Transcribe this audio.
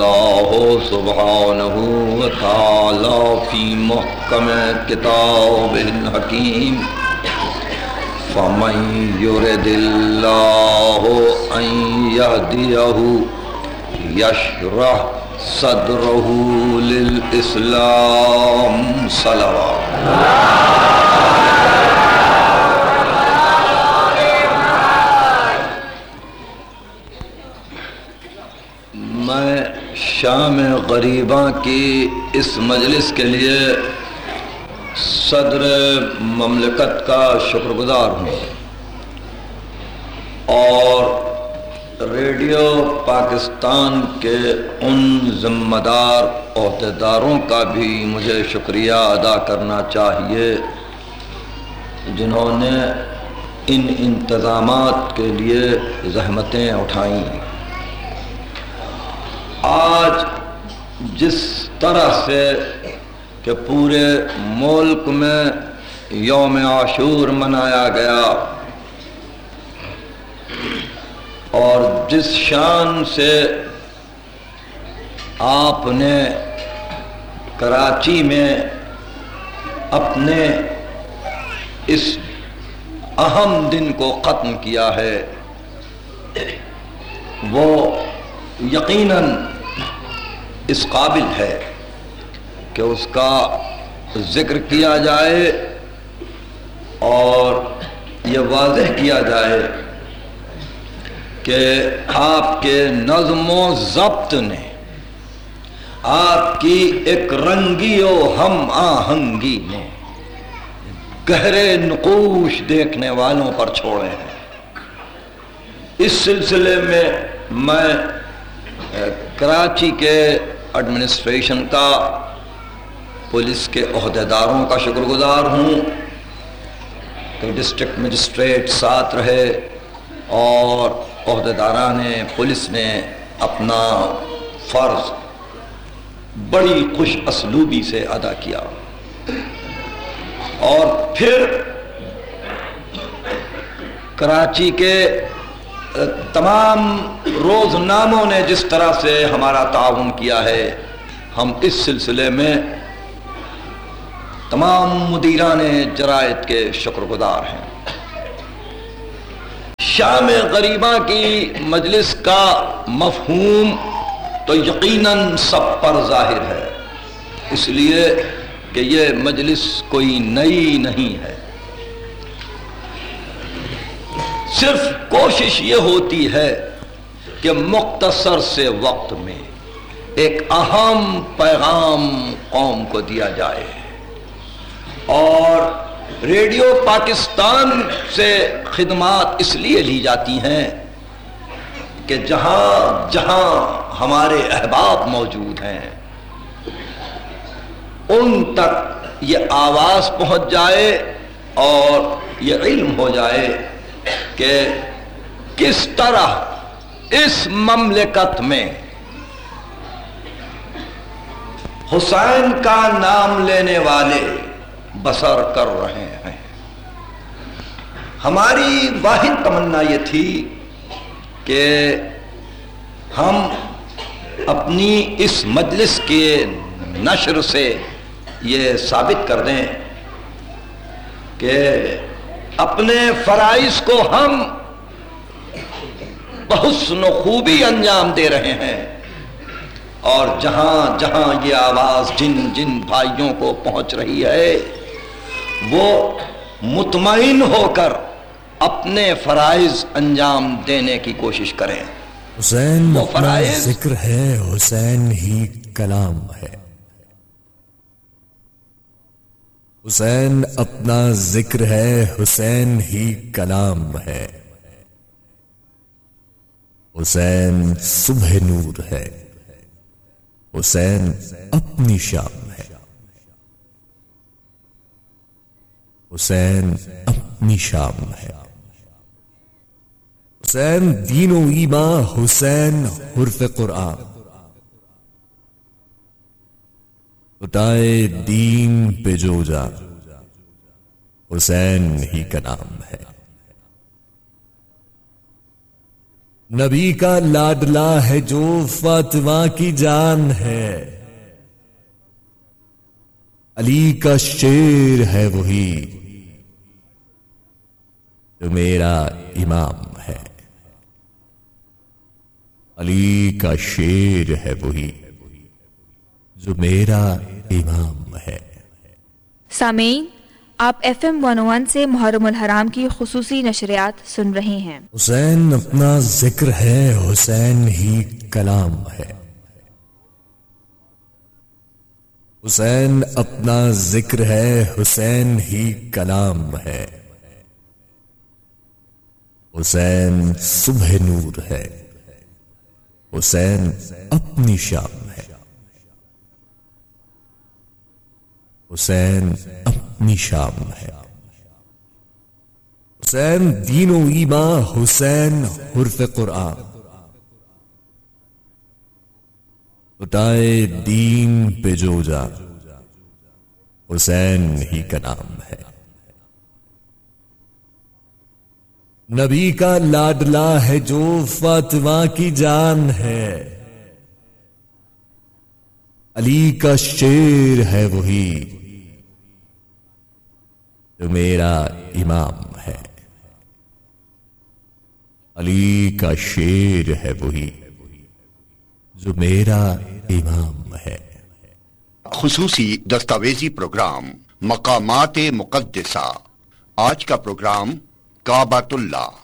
اللہ سبحانہ وتعالی فی محکم کتاب الحکیم فمن یرد اللہ ان یہدیہ یشرح صدرہ للاسلام صلوات میں شام غریباں کی اس مجلس کے لیے صدر مملکت کا شکر گزار ہوں اور ریڈیو پاکستان کے ان ذمہ دار عہدیداروں کا بھی مجھے شکریہ ادا کرنا چاہیے جنہوں نے ان انتظامات کے لیے زحمتیں اٹھائیں۔ آج جس طرح سے کہ پورے ملک میں یوم عاشور منایا گیا اور جس شان سے آپ نے کراچی میں اپنے اس اہم دن کو ختم کیا ہے، وہ یقیناً اس قابل ہے کہ اس کا ذکر کیا جائے اور یہ واضح کیا جائے کہ آپ کے نظم و ضبط نے، آپ کی ایک رنگی و ہم آہنگی نے گہرے نقوش دیکھنے والوں پر چھوڑے ہیں۔ اس سلسلے میں میں کراچی کے ایڈمنسٹریشن کا، پولیس کے عہدیداروں کا شکر گزار ہوں کہ ڈسٹرکٹ مجسٹریٹ ساتھ رہے اور عہدیداران پولیس نے اپنا فرض بڑی خوش اسلوبی سے ادا کیا۔ اور پھر کراچی کے تمام روزناموں نے جس طرح سے ہمارا تعاون کیا ہے، ہم اس سلسلے میں تمام مدیران جرائد کے شکر گزار ہیں۔ شام غریباں کی مجلس کا مفہوم تو یقیناً سب پر ظاہر ہے، اس لیے کہ یہ مجلس کوئی نئی نہیں ہے، صرف کوشش یہ ہوتی ہے کہ مختصر سے وقت میں ایک اہم پیغام قوم کو دیا جائے، اور ریڈیو پاکستان سے خدمات اس لیے لی جاتی ہیں کہ جہاں جہاں ہمارے احباب موجود ہیں ان تک یہ آواز پہنچ جائے اور یہ علم ہو جائے کہ کس طرح اس مملکت میں حسین کا نام لینے والے بسر کر رہے ہیں۔ ہماری واحد تمنا یہ تھی کہ ہم اپنی اس مجلس کے نشر سے یہ ثابت کر دیں کہ اپنے فرائض کو ہم بحسن و خوبی انجام دے رہے ہیں، اور جہاں جہاں یہ آواز جن جن بھائیوں کو پہنچ رہی ہے وہ مطمئن ہو کر اپنے فرائض انجام دینے کی کوشش کریں۔ حسین اپنا ذکر ہے، حسین ہی کلام ہے۔ حسین اپنا ذکر ہے، حسین ہی کلام ہے۔ حسین صبح نور ہے، حسین اپنی شام ہے۔ حسین اپنی شام ہے۔ حسین دین و ایمان، حسین حرف قرآن۔ اٹھائے دین پہ جو جا، حسین ہی کا نام ہے۔ نبی کا لاڈلا ہے جو فاطمہ کی جان ہے، علی کا شیر ہے وہی جو میرا امام ہے، علی کا شیر ہے وہی جو میرا امام ہے۔ سامعین، آپ ایف ایم 101 سے محرم الحرام کی خصوصی نشریات سن رہے ہیں۔ حسین اپنا ذکر ہے، حسین ہی کلام ہے، حسین اپنا ذکر ہے، حسین ہی کلام ہے، حسین صبح نور ہے، حسین اپنی شام ہے، حسین اپنی شام ہے، حسین دین و ایمان، حسین حرف قرآن، اٹھائے دین پہ جو جا، حسین ہی کا نام ہے۔ نبی کا لاڈلا ہے جو فاطمہ کی جان ہے، علی کا شیر ہے وہی جو میرا امام ہے، علی کا شیر ہے وہی جو میرا امام ہے۔ خصوصی دستاویزی پروگرام مقامات مقدسہ۔ آج کا پروگرام کعبۃ اللہ۔